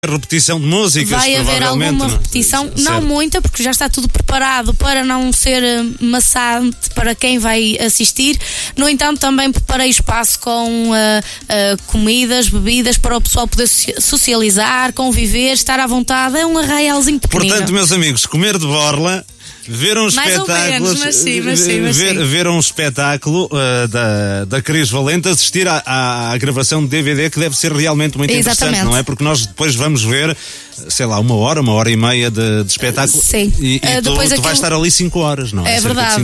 repetição de músicas. Vai haver alguma repetição, não muita, porque já está tudo preparado para não ser maçante para quem vai assistir. No entanto, também preparei espaço com comidas, bebidas, para o pessoal poder socializar, conviver, estar à vontade. É um arraialzinho pequenino. Portanto, meus amigos, comer de borla, ver um espetáculo, ver um espetáculo da Cris Valente, assistir à gravação de DVD, que deve ser realmente muito interessante, não é? Porque nós depois vamos ver, sei lá, uma hora e meia de espetáculo. Sim. E tu vais estar ali 5 horas, não é? É verdade.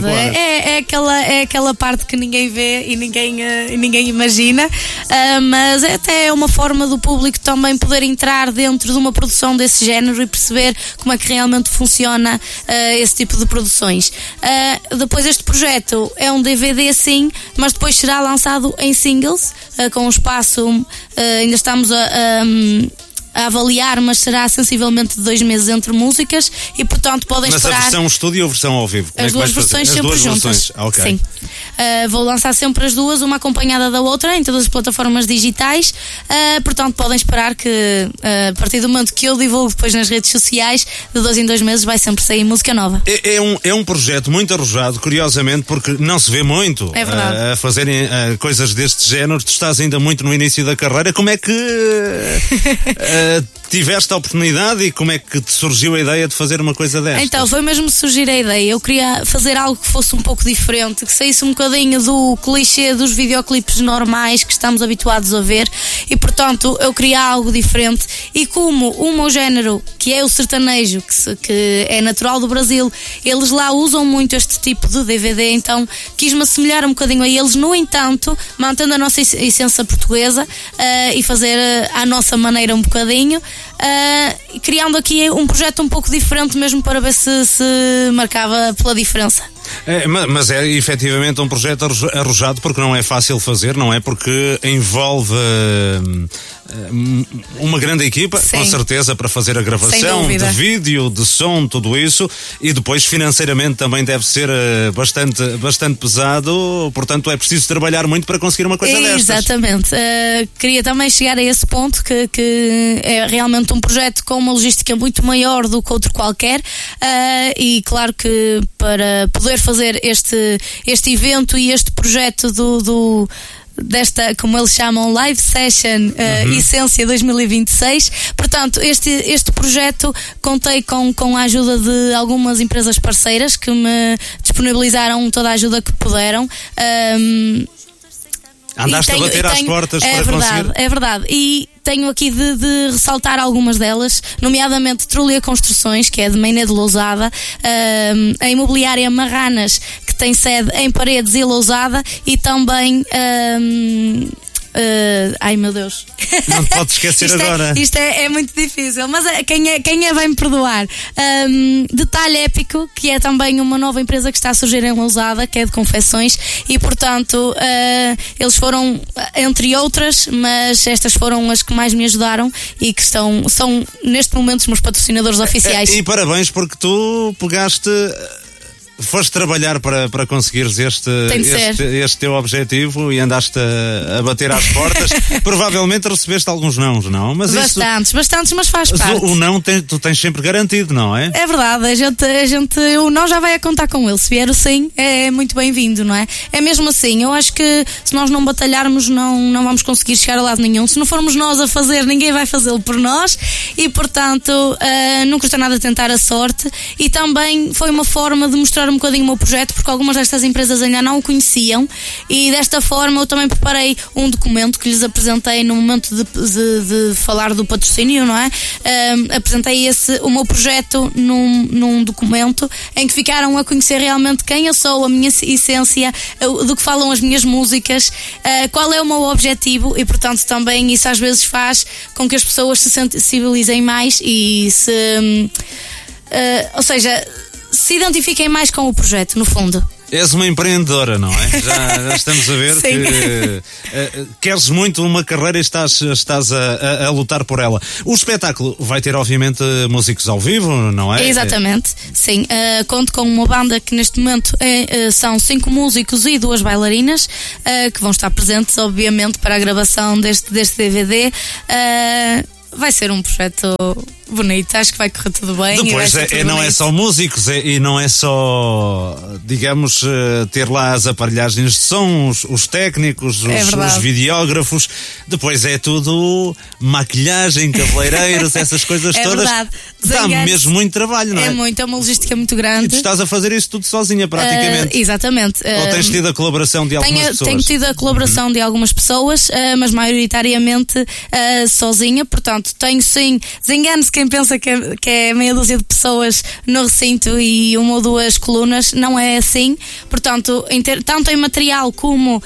É aquela parte que ninguém vê e ninguém imagina, mas até é uma forma do público também poder entrar dentro de uma produção desse género e perceber como é que realmente funciona esse tipo de produções. Depois, este projeto é um DVD, sim, mas depois será lançado em singles, com um espaço, ainda estamos a avaliar, mas será sensivelmente de 2 meses entre músicas e, portanto, podem esperar. Mas a versão estúdio ou a versão ao vivo? As duas versões sempre juntas. Okay. Sim. Vou lançar sempre as duas, uma acompanhada da outra, em todas as plataformas digitais. Portanto, podem esperar que, a partir do momento que eu divulgo depois nas redes sociais, de 2 em 2 meses vai sempre sair música nova. É um projeto muito arrojado, curiosamente, porque não se vê muito a fazerem coisas deste género. Tu estás ainda muito no início da carreira. Como é que tiveste a oportunidade e como é que te surgiu a ideia de fazer uma coisa destas? Então, foi mesmo surgir a ideia. Eu queria fazer algo que fosse um pouco diferente, que saísse um bocadinho do clichê dos videoclipes normais que estamos habituados a ver, e portanto eu queria algo diferente. E como o meu género, que é o sertanejo, que é natural do Brasil, eles lá usam muito este tipo de DVD, então quis-me assemelhar um bocadinho a eles, no entanto mantendo a nossa essência portuguesa, e fazer à nossa maneira um bocadinho, criando aqui um projeto um pouco diferente, mesmo para ver se marcava pela diferença. Mas é efetivamente um projeto arrojado, porque não é fácil fazer, não é? Porque envolve uma grande equipa, sim, com certeza, para fazer a gravação de vídeo, de som, tudo isso, e depois financeiramente também deve ser bastante pesado, portanto é preciso trabalhar muito para conseguir uma coisa destas. Exatamente. Queria também chegar a esse ponto, que é realmente um projeto com uma logística muito maior do que outro qualquer, e claro que para poder fazer este evento e este projeto desta, como eles chamam, Live Session Essência 2026. Portanto, este projeto contei com a ajuda de algumas empresas parceiras que me disponibilizaram toda a ajuda que puderam. Andaste a bater às portas para conseguir? É verdade. E tenho aqui de ressaltar algumas delas, nomeadamente Trulia Construções, que é de Mainé de Lousada, a imobiliária Marranas, que tem sede em Paredes e Lousada, e também ai meu Deus, não te podes esquecer agora. Isto é muito difícil, mas quem é vai me perdoar. Detalhe Épico, que é também uma nova empresa que está a surgir em Lousada, que é de confecções, e portanto eles foram, entre outras, mas estas foram as que mais me ajudaram e que são neste momento os meus patrocinadores oficiais. E parabéns, porque tu foste trabalhar para conseguires este teu objetivo e andaste a bater às portas. Provavelmente recebeste alguns nãos, não? Mas bastantes, mas faz parte. O não tu tens sempre garantido, não é? É verdade, a gente o não já vai a contar com ele. Se vier o sim, é muito bem-vindo, não é? É mesmo assim. Eu acho que se nós não batalharmos, não vamos conseguir chegar a lado nenhum. Se não formos nós a fazer, ninguém vai fazê-lo por nós, e portanto não custa nada tentar a sorte. E também foi uma forma de mostrar um bocadinho o meu projeto, porque algumas destas empresas ainda não o conheciam, e desta forma eu também preparei um documento que lhes apresentei no momento de falar do patrocínio, não é? Apresentei o meu projeto num documento em que ficaram a conhecer realmente quem eu sou, a minha essência, do que falam as minhas músicas, qual é o meu objetivo, e portanto também isso às vezes faz com que as pessoas se sensibilizem mais e ou seja, se identifiquem mais com o projeto, no fundo. És uma empreendedora, não é? Já estamos a ver que queres muito uma carreira e estás a lutar por ela. O espetáculo vai ter, obviamente, músicos ao vivo, não é? Exatamente, sim. Conto com uma banda que neste momento são 5 músicos e 2 bailarinas, que vão estar presentes, obviamente, para a gravação deste DVD. vai ser um projeto bonito, acho que vai correr tudo bem. Depois não é só músicos, e não é só, digamos, ter lá as aparelhagens de som, os técnicos, os videógrafos, depois é tudo maquilhagem, cabeleireiros, essas coisas todas. Verdade. Dá mesmo muito trabalho, não é? É uma logística muito grande. E tu estás a fazer isso tudo sozinha, praticamente. Exatamente. Ou tens tido a colaboração de algumas pessoas? Tenho tido a colaboração de algumas pessoas, mas maioritariamente sozinha, portanto, tenho sim, desengane-se quem pensa que é meia dúzia de pessoas no recinto e uma ou duas colunas, não é assim. Portanto, tanto em material como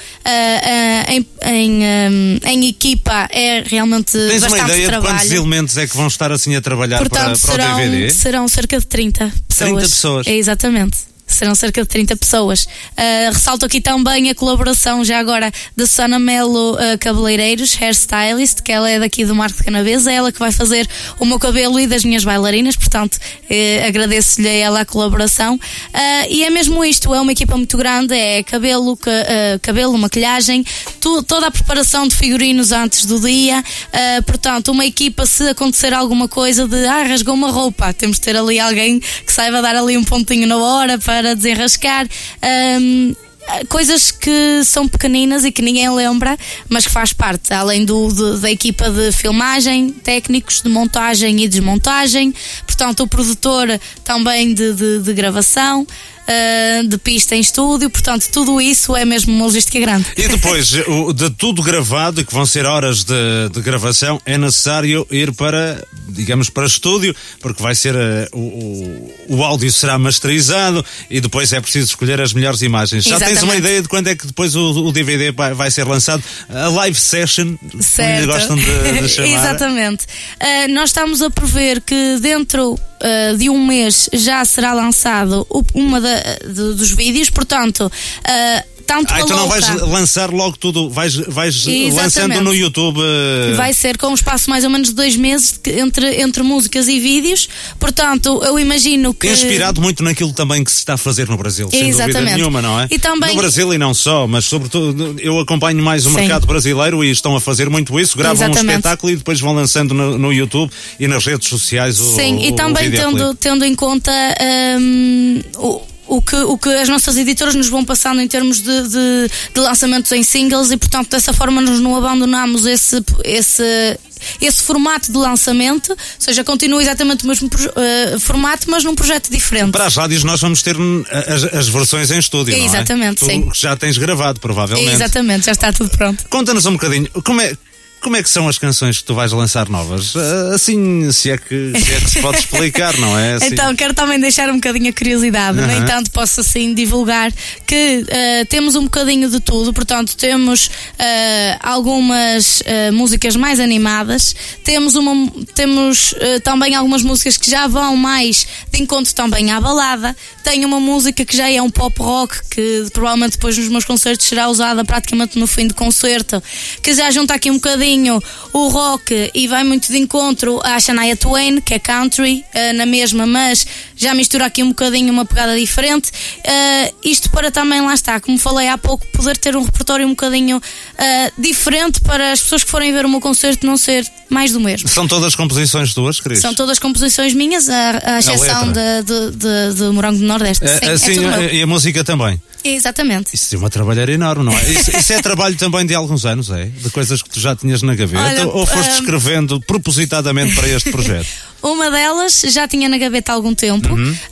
em equipa é realmente tens bastante trabalho. Tens uma ideia de quantos elementos é que vão estar assim a trabalhar, portanto, para o DVD? Serão cerca de 30 pessoas. 30 pessoas? Exatamente. Serão cerca de 30 pessoas. Ressalto aqui também a colaboração já agora da Susana Melo Cabeleireiros, hairstylist, que ela é daqui do Marco de Canaveses, é ela que vai fazer o meu cabelo e das minhas bailarinas, portanto agradeço-lhe a ela a colaboração. E é mesmo isto, é uma equipa muito grande, é cabelo, maquilhagem, toda a preparação de figurinos antes do dia, portanto uma equipa, se acontecer alguma coisa de rasgou uma roupa, temos de ter ali alguém que saiba dar ali um pontinho na hora para desenrascar, coisas que são pequeninas e que ninguém lembra, mas que faz parte, além da equipa de filmagem, técnicos de montagem e desmontagem, portanto o produtor também de gravação, de pista em estúdio, portanto tudo isso é mesmo uma logística grande. E depois de tudo gravado, que vão ser horas de gravação, é necessário ir para, digamos, para estúdio, porque vai ser o áudio será masterizado e depois é preciso escolher as melhores imagens. Já tens uma ideia de quando é que depois o DVD vai ser lançado? A live session, como gostam de chamar. Exatamente. Nós estamos a prever que dentro de um mês já será lançado dos vídeos, portanto tanto então não vais lançar logo tudo, vais lançando no YouTube. Vai ser com um espaço mais ou menos de 2 meses entre músicas e vídeos, portanto eu imagino que... Inspirado muito naquilo também que se está a fazer no Brasil, sem dúvida nenhuma, não é? E também... No Brasil e não só, mas sobretudo eu acompanho mais o mercado brasileiro e estão a fazer muito isso, gravam um espetáculo e depois vão lançando no YouTube e nas redes sociais e também tendo em conta o que as nossas editoras nos vão passando em termos de lançamentos em singles e, portanto, dessa forma nós não abandonamos esse formato de lançamento, ou seja, continua exatamente o mesmo formato, mas num projeto diferente. Para as rádios nós vamos ter as versões em estúdio, não é? Exatamente, sim. Tu já tens gravado, provavelmente. Exatamente, já está tudo pronto. Conta-nos um bocadinho, como é que são as canções que tu vais lançar novas? Assim, se é que se pode explicar, não é? Assim... Então, quero também deixar um bocadinho a curiosidade, no entanto posso assim divulgar que temos um bocadinho de tudo, portanto temos algumas músicas mais animadas, temos também algumas músicas que já vão mais de encontro também à balada, tenho uma música que já é um pop rock, que provavelmente depois nos meus concertos será usada praticamente no fim do concerto, que já junta aqui um bocadinho o rock e vai muito de encontro à Shania Twain, que é country, na mesma, mas já mistura aqui um bocadinho uma pegada diferente. Isto para também, lá está, como falei há pouco, poder ter um repertório um bocadinho diferente para as pessoas que forem ver o meu concerto não ser mais do mesmo. São todas composições tuas, Cris? São todas composições minhas, à exceção de Morango do Nordeste. Sim, e a música também? Exatamente. Isso é uma trabalheira enorme, não é? Isso é trabalho também de alguns anos, é? De coisas que tu já tinhas na gaveta? Ou foste escrevendo propositadamente para este projeto? Uma delas já tinha na gaveta há algum tempo,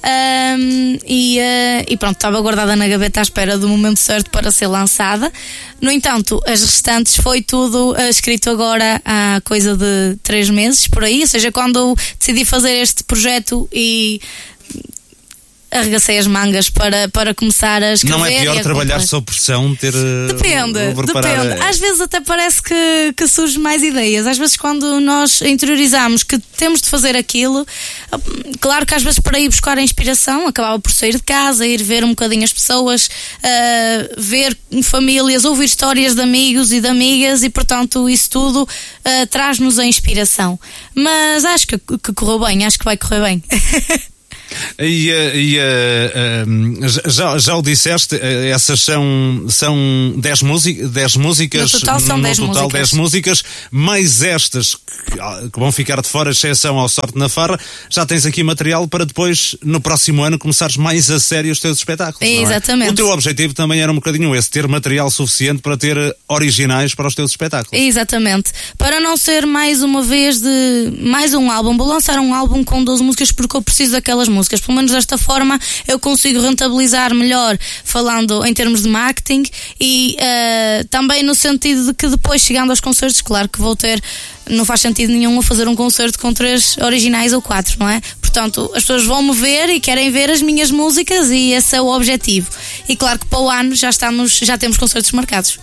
e pronto, estava guardada na gaveta à espera do momento certo para ser lançada. No entanto, as restantes foi tudo escrito agora há coisa de 3 meses, por aí, ou seja, quando eu decidi fazer este projeto e arregacei as mangas para começar a escrever. Não é pior trabalhar sob pressão, Depende. Às vezes até parece que surge mais ideias. Às vezes quando nós interiorizamos que temos de fazer aquilo, claro que às vezes para ir buscar a inspiração acabava por sair de casa, ir ver um bocadinho as pessoas, ver famílias, ouvir histórias de amigos e de amigas, e portanto isso tudo traz-nos a inspiração. Mas acho que correu bem, acho que vai correr bem. Já o disseste, essas são 10 músicas. No total são 10 músicas, mais estas que vão ficar de fora, exceção ao Sorte na Farra. Já tens aqui material para depois, no próximo ano, começares mais a sério os teus espetáculos. Exatamente. Não é? O teu objetivo também era um bocadinho esse, ter material suficiente para ter originais para os teus espetáculos. Exatamente. Para não ser mais uma vez mais um álbum, vou lançar um álbum com 12 músicas porque eu preciso daquelas músicas. Pelo menos desta forma eu consigo rentabilizar melhor, falando em termos de marketing e também no sentido de que depois, chegando aos concertos, claro que vou ter, não faz sentido nenhum a fazer um concerto com 3 originais ou 4, não é? Portanto, as pessoas vão me ver e querem ver as minhas músicas e esse é o objetivo. E claro que para o ano já temos concertos marcados.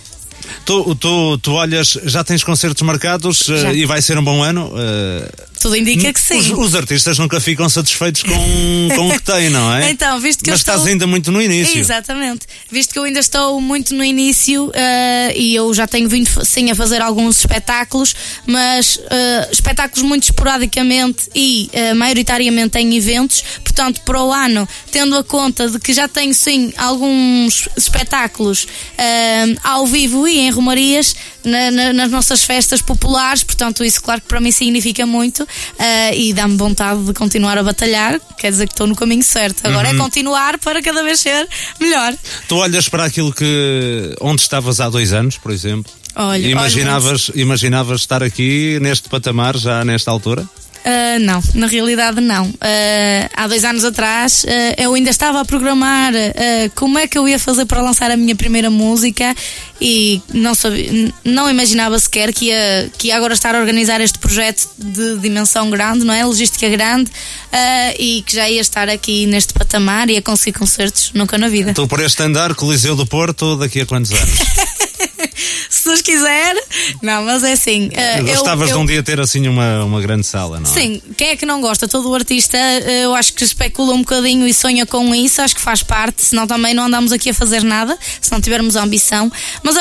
Tu olhas, já tens concertos marcados e vai ser um bom ano? Tudo indica que sim. Os artistas nunca ficam satisfeitos com o que têm, não é? Então, visto que mas estás ainda muito no início. Exatamente. Visto que eu ainda estou muito no início e eu já tenho vindo sim a fazer alguns espetáculos, mas espetáculos muito esporadicamente e maioritariamente em eventos. Portanto, para o ano, tendo a conta de que já tenho sim alguns espetáculos ao vivo e em romarias nas nossas festas populares, portanto isso claro que para mim significa muito e dá-me vontade de continuar a batalhar, quer dizer que estou no caminho certo. Agora é continuar para cada vez ser melhor. Tu olhas para aquilo onde estavas há 2 anos, por exemplo, e imaginavas estar aqui neste patamar já nesta altura? Não, na realidade não. Há 2 anos atrás eu ainda estava a programar como é que eu ia fazer para lançar a minha primeira música e não imaginava sequer que ia agora estar a organizar este projeto de dimensão grande, não é? Logística grande, e que já ia estar aqui neste patamar e a conseguir concertos nunca na vida. Estou por este andar, Coliseu do Porto, daqui a quantos anos? Se Deus quiser. Não, mas é assim. Gostavas de um dia ter assim uma grande sala, não é? Sim, quem é que não gosta? Todo o artista, eu acho que especula um bocadinho e sonha com isso, acho que faz parte, senão também não andamos aqui a fazer nada, se não tivermos ambição. Mas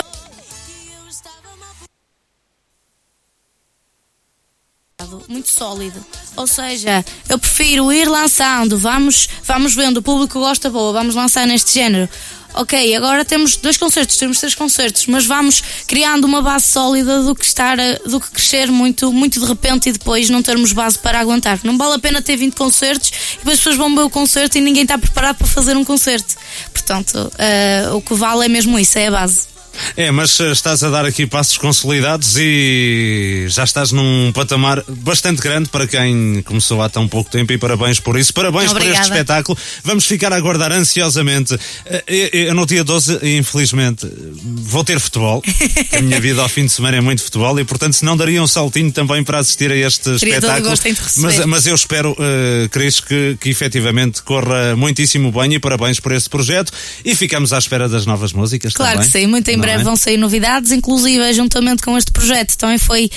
muito sólido, ou seja, eu prefiro ir lançando, vamos vendo, o público gosta, boa, vamos lançar neste género. Ok, agora temos 2 concertos, temos 3 concertos, mas vamos criando uma base sólida do que crescer muito, muito de repente e depois não termos base para aguentar. Não vale a pena ter 20 concertos e depois as pessoas vão ver o concerto e ninguém está preparado para fazer um concerto. Portanto, o que vale é mesmo isso, é a base. Mas estás a dar aqui passos consolidados e já estás num patamar bastante grande para quem começou há tão pouco tempo e parabéns por isso, parabéns por este espetáculo. Vamos ficar a aguardar ansiosamente. Eu no dia 12, infelizmente, vou ter futebol. A minha vida ao fim de semana é muito futebol e portanto se não daria um saltinho também para assistir a este espetáculo. Mas eu espero, Cris, que efetivamente corra muitíssimo bem e parabéns por este projeto e ficamos à espera das novas músicas. Claro também. Que sim, muito em breve vão sair novidades, inclusive juntamente com este projeto também foi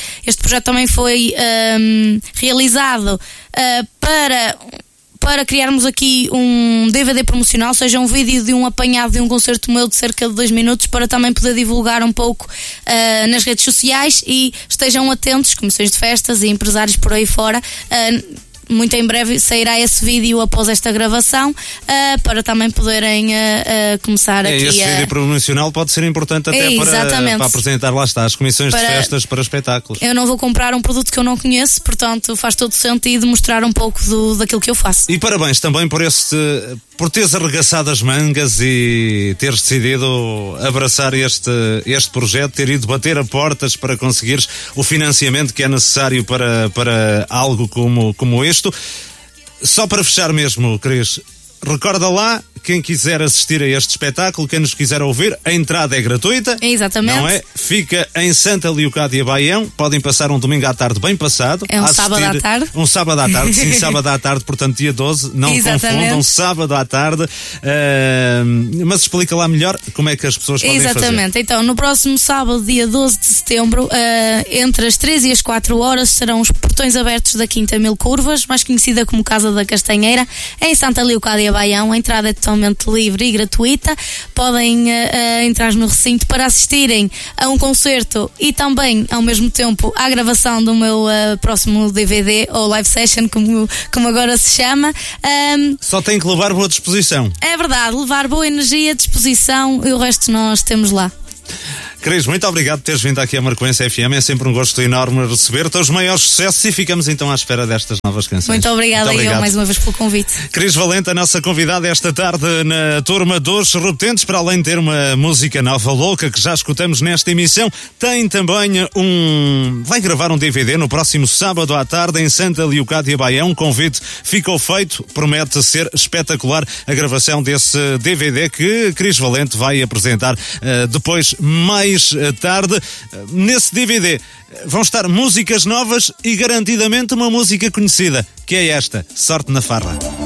realizado para criarmos aqui um DVD promocional, ou seja, um vídeo de um apanhado de um concerto meu de cerca de 2 minutos para também poder divulgar um pouco nas redes sociais e estejam atentos, comissões de festas e empresários por aí fora. Muito em breve sairá esse vídeo após esta gravação para também poderem começar aqui esse vídeo promocional pode ser importante até para apresentar, lá está, as comissões de festas para espetáculos. Eu não vou comprar um produto que eu não conheço, portanto faz todo sentido mostrar um pouco daquilo que eu faço. E parabéns também por teres arregaçado as mangas e teres decidido abraçar este projeto, ter ido bater a portas para conseguires o financiamento que é necessário para algo como este. Só para fechar mesmo, Cris, recorda lá, quem quiser assistir a este espetáculo, quem nos quiser ouvir, a entrada é gratuita. Exatamente. Não é? Fica em Santa Leocádia Baião. Podem passar um domingo à tarde bem passado. É um sábado à tarde. Um sábado à tarde, sim, sábado à tarde, portanto dia 12, não confundam, sábado à tarde. Mas explica lá melhor como é que as pessoas podem fazer. Exatamente, então no próximo sábado, dia 12 de setembro, entre as 3 e as 4 horas, serão os portões abertos da Quinta Mil Curvas, mais conhecida como Casa da Castanheira, em Santa Leocádia Baião. A entrada é totalmente totalmente livre e gratuita. Podem entrar no recinto para assistirem a um concerto e também, ao mesmo tempo, à gravação do meu próximo DVD, ou live session, como agora se chama. Só tem que levar boa disposição. É verdade, levar boa energia, disposição, e o resto nós temos lá. Cris, muito obrigado por teres vindo aqui à Marcoense FM. É sempre um gosto enorme receber-te. Os maiores sucessos, e ficamos então à espera destas novas canções. Muito obrigada eu mais uma vez pelo convite. Cris Valente, a nossa convidada esta tarde na Turma dos Repetentes, para além de ter uma música nova louca que já escutamos nesta emissão, tem também vai gravar um DVD no próximo sábado à tarde em Santa Leocádia Baía. Um convite ficou feito, promete ser espetacular a gravação desse DVD que Cris Valente vai apresentar depois mais tarde. Nesse DVD vão estar músicas novas e garantidamente uma música conhecida, que é esta, Sorte na Farra.